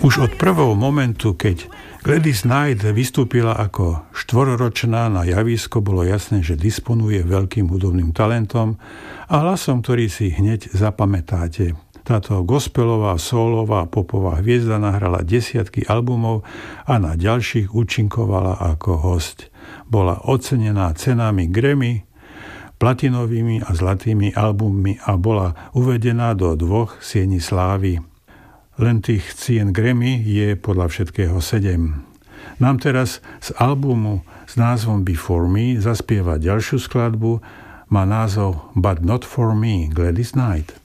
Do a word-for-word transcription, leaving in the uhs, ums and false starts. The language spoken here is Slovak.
Už od prvého momentu, keď Gladys Knight vystúpila ako štvororočná na javisko, bolo jasné, že disponuje veľkým hudobným talentom a hlasom, ktorý si hneď zapamätáte. Táto gospelová, soulová, popová hviezda nahrala desiatky albumov a na ďalších účinkovala ako hosť. Bola ocenená cenami Grammy, platinovými a zlatými albummi a bola uvedená do dvoch sieni slávy. Len tých cien Grammy je podľa všetkého sedem. Nám teraz z albumu s názvom Before Me zaspieva ďalšiu skladbu, má názov But Not For Me, Gladys Knight.